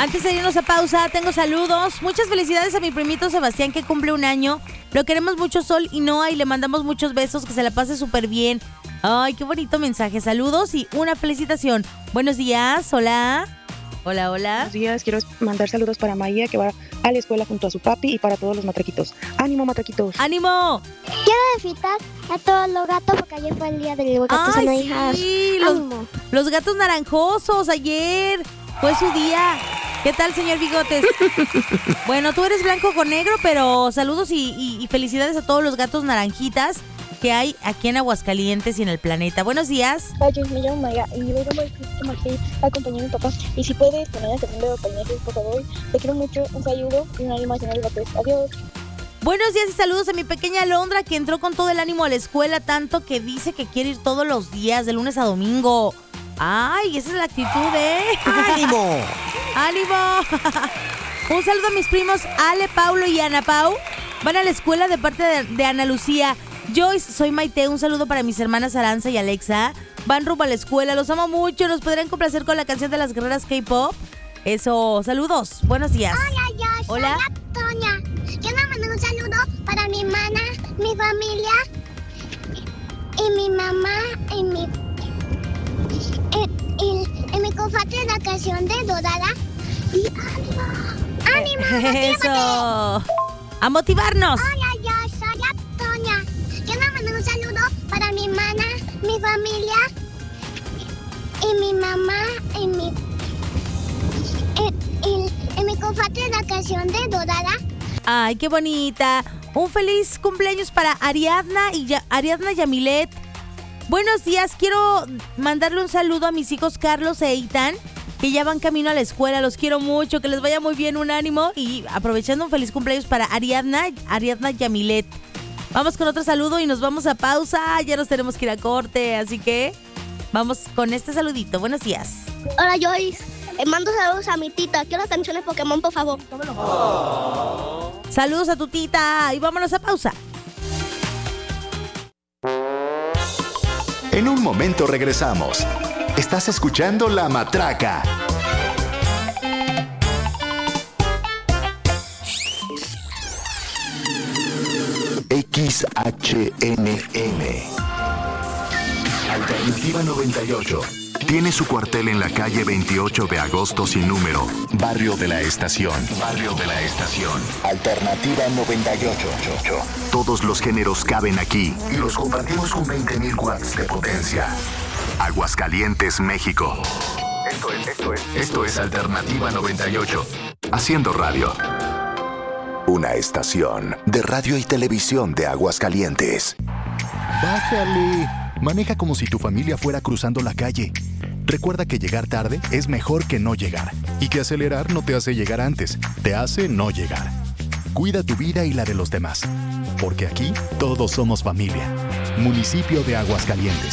Antes de irnos a pausa, tengo saludos. Muchas felicidades a mi primito Sebastián, que cumple 1 año. Lo queremos mucho, Sol y Noah, y le mandamos muchos besos, que se la pase súper bien. Ay, qué bonito mensaje. Saludos y una felicitación. Buenos días, hola. Hola, hola. Buenos días, quiero mandar saludos para Maía, que va a la escuela junto a su papi, y para todos los matraquitos. ¡Ánimo, matraquitos! ¡Ánimo! Quiero felicitar a todos los gatos porque ayer fue el día del gato. ¡Ay, sí! Los gatos naranjosos, ayer fue su día. ¿Qué tal, señor Bigotes? Bueno, tú eres blanco con negro, pero saludos y felicidades a todos los gatos naranjitas que hay aquí en Aguascalientes y en el planeta. Buenos días. Oye, me llamo María y voy a Martín a acompañar a mi papá. Y si puedes, poner el segundo de pañales, por favor. Te quiero mucho, un saludo y un ánimo a señor López. Adiós. Buenos días y saludos a mi pequeña Alondra, que entró con todo el ánimo a la escuela, tanto que dice que quiere ir todos los días, de lunes a domingo. ¡Ay, esa es la actitud, ¡Ánimo! ¡Ánimo! Un saludo a mis primos Ale, Paulo y Ana Pau. Van a la escuela de parte de Ana Lucía. Joyce, soy Maite. Un saludo para mis hermanas Aranza y Alexa. Van rumbo a la escuela. Los amo mucho. ¿Nos podrán complacer con la canción de las guerreras K-pop? Eso, saludos. Buenos días. Hola, yo soy Hola. Toña. Quiero mandar un saludo para mi hermana, mi familia y mi mamá y mi compadre, la canción de Dorada. Y ánimo, motívate. Eso. A motivarnos. Hola, yo soy Toña. Quiero mandar un saludo para mi hermana, mi familia y mi mamá y mi compadre, la canción de Dorada. Ay, qué bonita. Un feliz cumpleaños para Ariadna Yamilet. Buenos días, quiero mandarle un saludo a mis hijos Carlos e Eitan, que ya van camino a la escuela. Los quiero mucho, que les vaya muy bien, un ánimo. Y aprovechando, un feliz cumpleaños para Ariadna Yamilet. Vamos con otro saludo y nos vamos a pausa. Ya nos tenemos que ir a corte, así que vamos con este saludito. Buenos días. Hola, Joyce. Mando saludos a mi tita. Quiero las canciones Pokémon, por favor. Saludos a tu tita y vámonos a pausa. En un momento regresamos. Estás escuchando La Matraca. XHNN Alternativa 98. Tiene su cuartel en la calle 28 de agosto sin número, Barrio de la Estación. Barrio de la Estación. Alternativa 98. Todos los géneros caben aquí y los compartimos con 20,000 watts de potencia. Aguascalientes, México. Esto es Alternativa 98. Haciendo radio. Una estación de radio y televisión de Aguascalientes. Bájale. Maneja como si tu familia fuera cruzando la calle. Recuerda que llegar tarde es mejor que no llegar. Y que acelerar no te hace llegar antes, te hace no llegar. Cuida tu vida y la de los demás. Porque aquí todos somos familia. Municipio de Aguascalientes.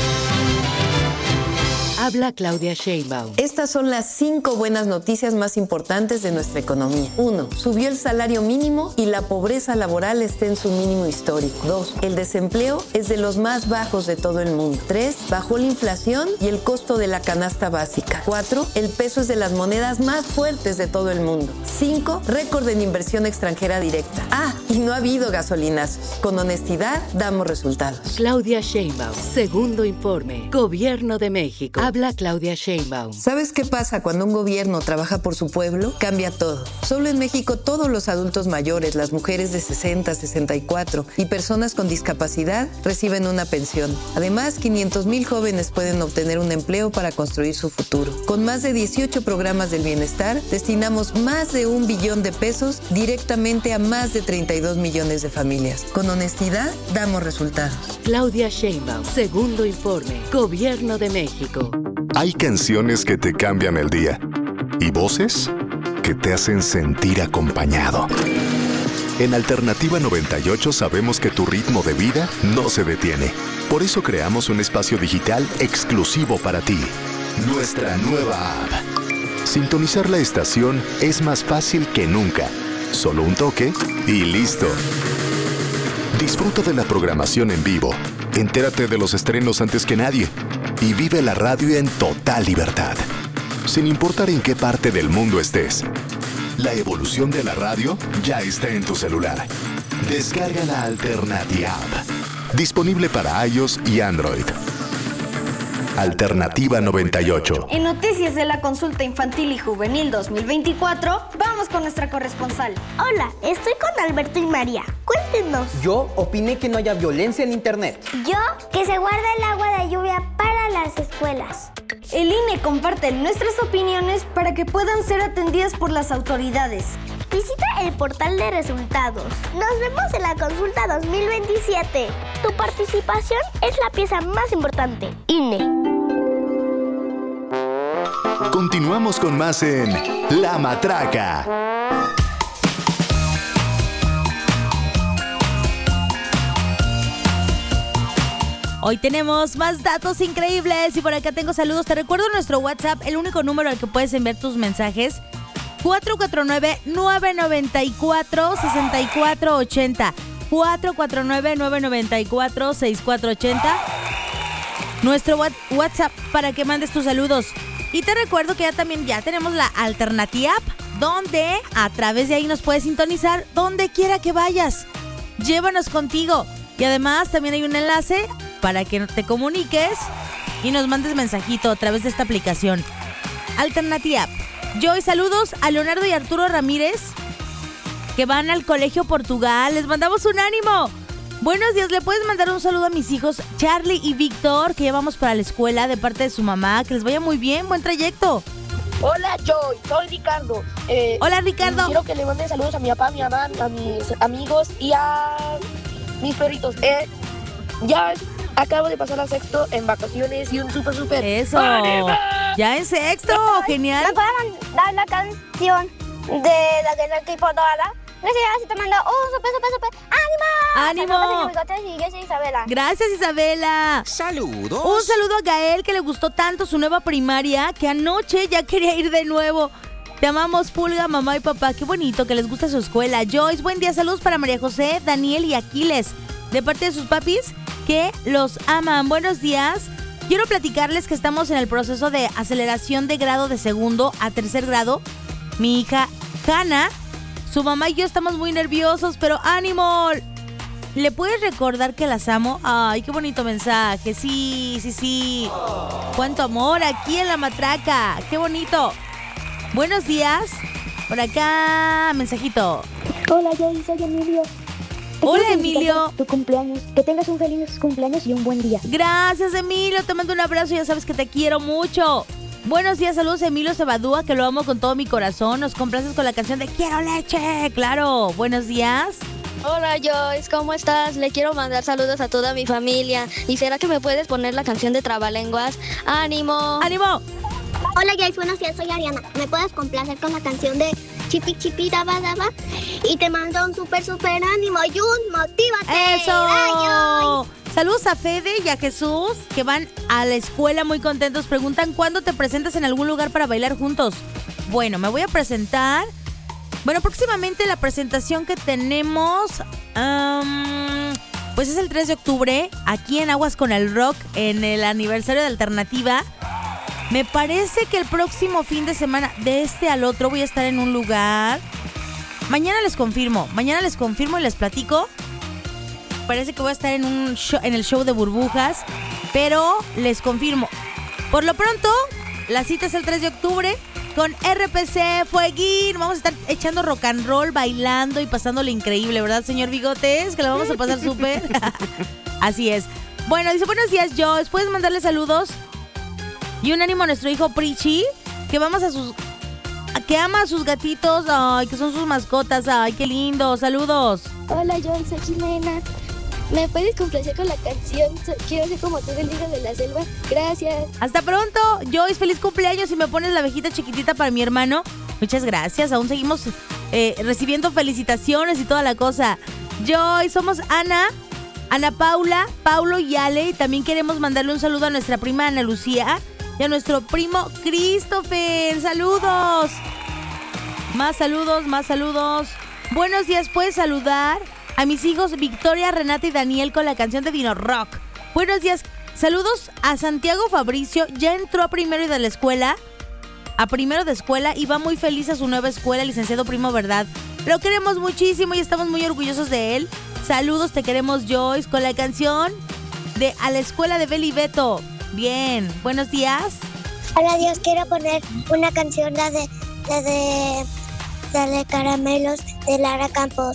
Habla Claudia Sheinbaum. Estas son las 5 buenas noticias más importantes de nuestra economía. 1. Subió el salario mínimo y la pobreza laboral está en su mínimo histórico. 2. El desempleo es de los más bajos de todo el mundo. 3. Bajó la inflación y el costo de la canasta básica. 4. El peso es de las monedas más fuertes de todo el mundo. 5. Récord en inversión extranjera directa. Y no ha habido gasolinazos. Con honestidad damos resultados. Claudia Sheinbaum. Segundo informe. Gobierno de México. Habla Claudia Sheinbaum. ¿Sabes qué pasa cuando un gobierno trabaja por su pueblo? Cambia todo. Solo en México todos los adultos mayores, las mujeres de 60, 64 y personas con discapacidad reciben una pensión. Además, 500,000 jóvenes pueden obtener un empleo para construir su futuro. Con más de 18 programas del bienestar, destinamos más de 1 billón de pesos directamente a más de 32 millones de familias. Con honestidad, damos resultados. Claudia Sheinbaum. Segundo informe. Gobierno de México. Hay canciones que te cambian el día y voces que te hacen sentir acompañado. En Alternativa 98 sabemos que tu ritmo de vida no se detiene. Por eso creamos un espacio digital exclusivo para ti. Nuestra nueva app. Sintonizar la estación es más fácil que nunca. Solo un toque y listo. Disfruta de la programación en vivo. Entérate de los estrenos antes que nadie. Y vive la radio en total libertad. sin importar en qué parte del mundo estés. La evolución de la radio ya está en tu celular. Descarga la Alternativa App. Disponible para iOS y Android. Alternativa 98. En noticias de la consulta infantil y juvenil 2024, vamos con nuestra corresponsal. Hola, estoy con Alberto y María. Cuéntenos. Yo opiné que no haya violencia en internet. Yo, que se guarda el agua de lluvia para las escuelas. El INE comparte nuestras opiniones para que puedan ser atendidas por las autoridades. Visita el portal de resultados. Nos vemos en la consulta 2027. Tu participación es la pieza más importante. INE. Continuamos con más en La Matraca. Hoy tenemos más datos increíbles y por acá tengo saludos. Te recuerdo nuestro WhatsApp, el único número al que puedes enviar tus mensajes. 449-994-6480. 449-994-6480. Nuestro WhatsApp para que mandes tus saludos. Y te recuerdo que ya tenemos la Alternativa App, donde a través de ahí nos puedes sintonizar donde quiera que vayas. Llévanos contigo. Y además también hay un enlace para que te comuniques y nos mandes mensajito a través de esta aplicación. Alternativa App. Joy, saludos a Leonardo y Arturo Ramírez, que van al Colegio Portugal. Les mandamos un ánimo. Buenos días, ¿le puedes mandar un saludo a mis hijos Charlie y Víctor, que ya vamos para la escuela de parte de su mamá? Que les vaya muy bien, buen trayecto. Hola, Joy, soy Ricardo. Hola, Ricardo. Quiero que le manden saludos a mi papá, a mi mamá, a mis amigos y a mis perritos. Ya acabo de pasar a sexto en vacaciones y un súper. Eso. ¡Ánima! Ya en sexto, genial. ¿Me pueden dar la canción de la guerra tipo dorada? Gracias, te mando un súper. ¡Ánimo! ¡Ánimo! Y yo soy Isabela. Gracias, Isabela. ¡Saludos! Un saludo a Gael, que le gustó tanto su nueva primaria que anoche ya quería ir de nuevo. Te amamos, Pulga, mamá y papá. Qué bonito que les gusta su escuela. Joyce, buen día. Saludos para María José, Daniel y Aquiles, de parte de sus papis que los aman. Buenos días. Quiero platicarles que estamos en el proceso de aceleración de grado de segundo a tercer grado. Mi hija Hanna, su mamá y yo estamos muy nerviosos, pero ánimo. ¿Le puedes recordar que las amo? Ay, qué bonito mensaje. Sí. Cuánto amor aquí en La Matraca. Qué bonito. Buenos días. Por acá, mensajito. Hola, Joy, soy Emilio. Hola, Emilio. Tu cumpleaños. Que tengas un feliz cumpleaños y un buen día. Gracias, Emilio. Te mando un abrazo. Ya sabes que te quiero mucho. Buenos días, saludos a Emilio Cebadúa, que lo amo con todo mi corazón. Nos complaces con la canción de Quiero Leche. Claro. Buenos días. Hola, Joyce, ¿cómo estás? Le quiero mandar saludos a toda mi familia. ¿Y será que me puedes poner la canción de Trabalenguas? ¡Ánimo! ¡Ánimo! Hola, Joyce, buenos días, soy Ariana. ¿Me puedes complacer con la canción de Chipi Chipi Daba Daba? Y te mando un súper ánimo y un motívate. ¡Eso! Bye, saludos a Fede y a Jesús, que van a la escuela muy contentos. Preguntan ¿cuándo te presentas en algún lugar para bailar juntos? Bueno, me voy a presentar. Bueno, próximamente la presentación que tenemos, pues es el 3 de octubre, aquí en Aguas con el Rock, en el aniversario de Alternativa. Me parece que el próximo fin de semana, de este al otro, voy a estar en un lugar. Mañana les confirmo y les platico. Parece que voy a estar en un show, en el show de Burbujas, pero les confirmo. Por lo pronto, la cita es el 3 de octubre con RPC Fueguín. Vamos a estar echando rock and roll, bailando y pasándole increíble, ¿verdad, señor Bigotes? Que la vamos a pasar súper. Así es. Bueno, dice, buenos días, Joyce. ¿Puedes mandarle saludos? Y un ánimo a nuestro hijo Prichi, que que ama a sus gatitos, ay, que son sus mascotas, ay, qué lindo, saludos. Hola, Joyce, soy Jimena. ¿Me puedes complacer con la canción Quiero ser como tú del libro de la selva? Gracias. Hasta pronto, Joyce, feliz cumpleaños y me pones la abejita chiquitita para mi hermano. Muchas gracias, aún seguimos recibiendo felicitaciones y toda la cosa. Joyce, somos Ana Paula, Paulo y Ale, y también queremos mandarle un saludo a nuestra prima Ana Lucía y a nuestro primo Christopher. ¡Saludos! Más saludos. Buenos días, ¿puedes saludar a mis hijos Victoria, Renata y Daniel con la canción de Dino Rock? Buenos días, saludos a Santiago Fabricio, ya entró a primero y de la escuela. a primero de escuela y va muy feliz a su nueva escuela, licenciado Primo Verdad. Lo queremos muchísimo y estamos muy orgullosos de él. Saludos, te queremos, Joyce, con la canción de A la Escuela de Beli Beto. Bien, buenos días. Hola Dios, quiero poner una canción, la de Caramelos de Lara Campos.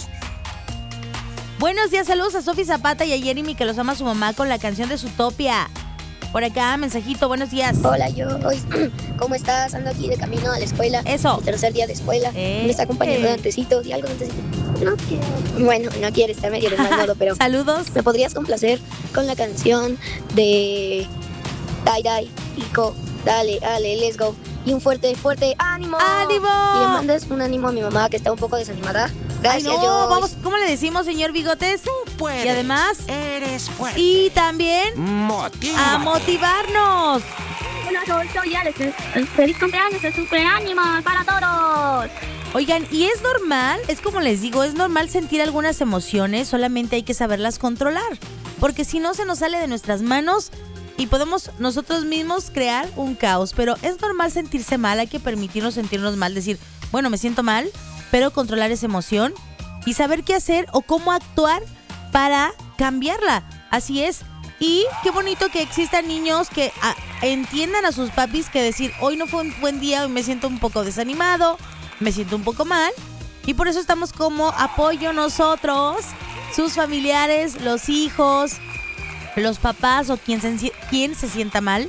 Buenos días, saludos a Sofi Zapata y a Jeremy, que los ama su mamá, con la canción de Zootopia. Por acá, mensajito, buenos días. Hola, ¿cómo estás? Ando aquí de camino a la escuela. Eso. El tercer día de escuela. Me está acompañando Dantecito. Di algo, Dantecito. No quiero. Bueno, no quiere, está medio desmañado, pero... Saludos. ¿Me podrías complacer con la canción de Dai, Pico? Dale, let's go. Y un fuerte ánimo. ¡Ánimo! Y le mandas un ánimo a mi mamá, que está un poco desanimada. Gracias, Ay, no, Joyce. vamos, ¿cómo le decimos, señor Bigotes? Tú puedes. Y además, eres fuerte. Y también Motívate. a motivarnos. Hola, soy Alex. Feliz cumpleaños, es ánimo para todos. Oigan, y es normal, es como les digo, es normal sentir algunas emociones, solamente hay que saberlas controlar, porque si no se nos sale de nuestras manos y podemos nosotros mismos crear un caos. Pero es normal sentirse mal, hay que permitirnos sentirnos mal, decir, bueno, me siento mal, pero controlar esa emoción y saber qué hacer o cómo actuar para cambiarla. Así es. Y qué bonito que existan niños que entiendan a sus papis que decir, hoy no fue un buen día, hoy me siento un poco desanimado, me siento un poco mal. Y por eso estamos como apoyo nosotros, sus familiares, los hijos, los papás o quien se sienta mal.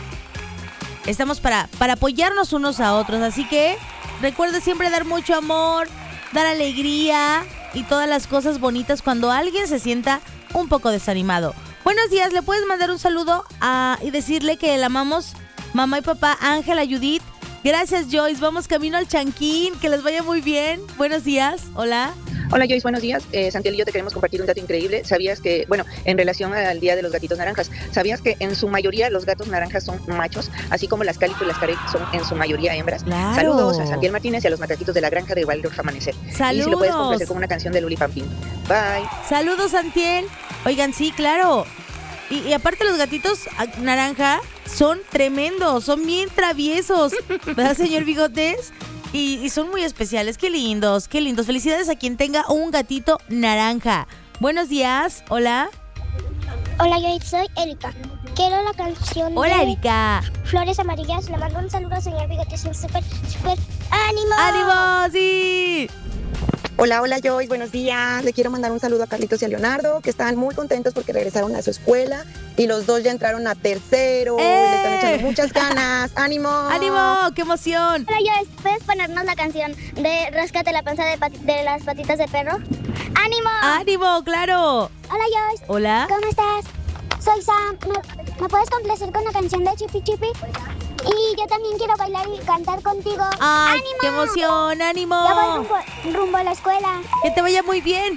Estamos para apoyarnos unos a otros. Así que recuerda siempre dar mucho amor, dar alegría y todas las cosas bonitas cuando alguien se sienta un poco desanimado. Buenos días, ¿le puedes mandar un saludo y decirle que la amamos, mamá y papá, Ángela, Judith? Gracias, Joyce. Vamos camino al Chanquín, que les vaya muy bien. Buenos días, hola. Hola Joyce, buenos días. Santiago y yo te queremos compartir un dato increíble. ¿Sabías que, en relación al Día de los Gatitos Naranjas, ¿sabías que en su mayoría los gatos naranjas son machos, así como las cálico y las carey son en su mayoría hembras? Claro. Saludos a Santiago Martínez y a los macaquitos de la granja de Waldorf Amanecer. Saludos. Y si lo puedes complacer con una canción de Luli Pampín. Bye. Saludos, Santiel. Oigan, sí, claro. Y aparte los gatitos naranja son tremendos, son bien traviesos, ¿verdad, señor Bigotes? Y son muy especiales, qué lindos, qué lindos. Felicidades a quien tenga un gatito naranja. Buenos días, hola. Hola, yo soy Erika. Quiero la canción Hola, de Erika. Flores Amarillas. Le mando un saludo al señor Bigotes, un súper ánimo. ¡Ánimo, sí! Hola Joyce, buenos días. Le quiero mandar un saludo a Carlitos y a Leonardo, que están muy contentos porque regresaron a su escuela y los dos ya entraron a tercero. Y le están echando muchas ganas. ¡Ánimo! ¡Ánimo! ¡Qué emoción! Hola Joyce, ¿puedes ponernos la canción de Ráscate la panza de las patitas de perro? ¡Ánimo! ¡Ánimo, claro! Hola Joyce. Hola. ¿Cómo estás? Soy Sam. ¿Me puedes complacer con la canción de Chipi Chipi? Y yo también quiero bailar y cantar contigo. ¡Ay, ¡ánimo! qué emoción! ¡Ánimo! Ya voy rumbo a la escuela. Que te vaya muy bien.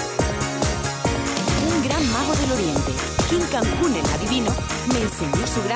Un gran mago del Oriente, que en Cancún el adivino me enseñó su gran